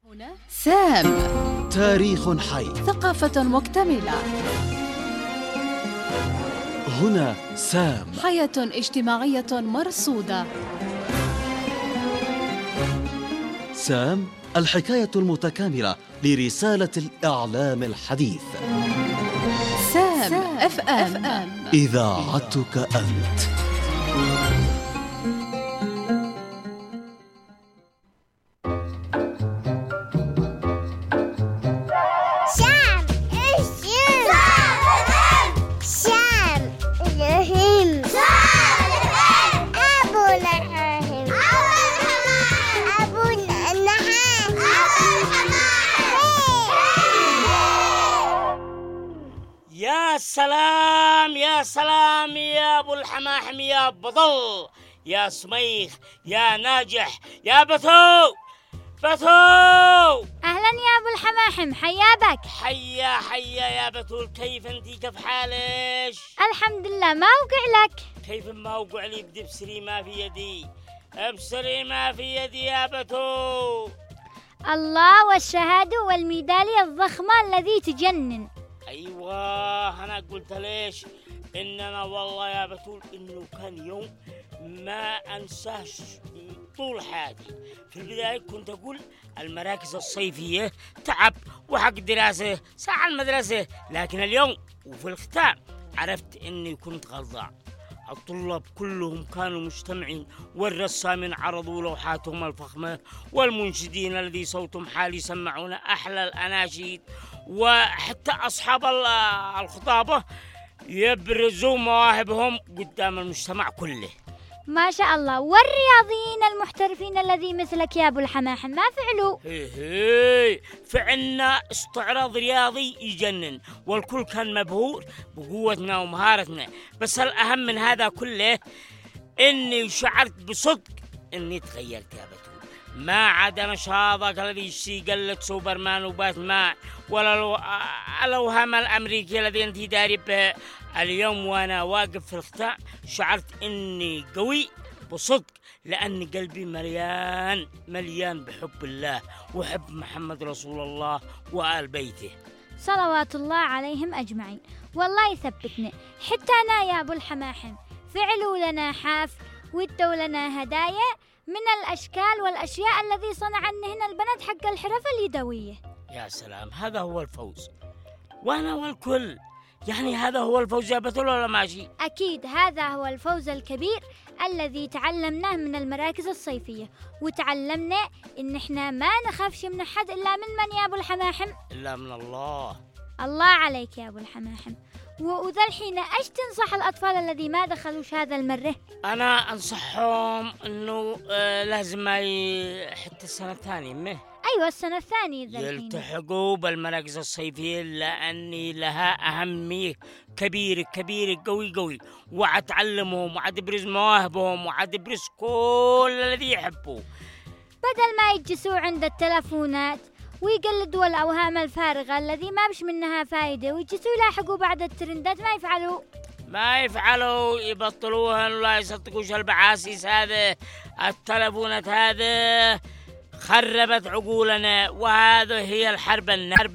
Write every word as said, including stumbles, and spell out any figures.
سام. تاريخ حي، ثقافة مكتملة. هنا سام. حياة اجتماعية مرصودة. سام، الحكاية المتكاملة لرسالة الإعلام الحديث. سام اف ام، إذاعتك أنت. يا سلام يا سلام يا أبو الحماحم، يا بطل، يا سميخ، يا ناجح، يا بثو بثو. أهلا يا أبو الحماحم، حيا بك. حيا حيا يا بثول، كيف أنتي؟ كيف حالك؟ الحمد لله. ما أوقع لك؟ كيف ما أوقع لي؟ بدي بسري ما في يدي، ابصري ما في يدي يا بثو. الله والشهادة والميدالية الضخمة الذي تجنن. أيوة، أنا قلت ليش إننا والله يا بتول إنه كان يوم ما أنساه طول حياتي. في البداية كنت أقول المراكز الصيفية تعب وحق دراسة ساعة المدرسة، لكن اليوم وفي الختام عرفت إني كنت غلطان. الطلاب كلهم كانوا مجتمعين، والرسامين عرضوا لوحاتهم الفخمة، والمنشدين الذي صوتهم حالي يسمعون أحلى الأناشيد، وحتى أصحاب الخطابة يبرزوا مواهبهم قدام المجتمع كله. ما شاء الله. والرياضيين المحترفين الذي مثلك يا أبو الحماحم ما فعلوا؟ هي هي فعلنا استعراض رياضي يجنن، والكل كان مبهور بقوتنا ومهارتنا. بس الأهم من هذا كله إني شعرت بصدق إني تغيرت يا بتول. ما عاد نشاطك الذي يشتي قلت سوبرمان وباتمان، ولا الأوهام الأمريكية الذي أنت داري به. اليوم وأنا واقف في الختام شعرت إني قوي بصدق، لأن قلبي مليان مليان بحب الله وحب محمد رسول الله وآل بيته صلوات الله عليهم أجمعين. والله يثبتنا. حتى أنا يا أبو الحماحم فعلوا لنا حاف، ودوا لنا هدايا من الأشكال والأشياء الذي صنعنهن البنات حق الحرف اليدوية. يا سلام، هذا هو الفوز. وأنا والكل، يعني هذا هو الفوز يا بطل ولا ماشي؟ أكيد هذا هو الفوز الكبير الذي تعلمناه من المراكز الصيفية، وتعلمنا إن إحنا ما نخافش من أحد إلا من من يا أبو الحماحم؟ إلا من الله. الله عليك يا أبو الحماحم. وذا الحين أيش تنصح الأطفال الذي ما دخلوش هذا المرة؟ أنا أنصحهم إنه آه لازم ما ي... حتى السنة الثانية مه أيوة السنة الثانية ذا الحين يلتحقوا بالمراكز الصيفية، لأني لها أهمية كبيرة كبيرة قوي قوي، وأتعلمهم وأدبرز مواهبهم وأدبرز كل الذي يحبوه، بدل ما يجلسوا عند التلفونات ويقلدوا الأوهام الفارغة الذي ما بش منها فايدة، ويجلسوا يلاحقوا بعد الترندات. ما يفعلوا ما يفعلوا يبطلوها ولا يصدقوش البعاسيس. هذا التلفونات هذا خربت عقولنا، وهذا هي الحرب النار.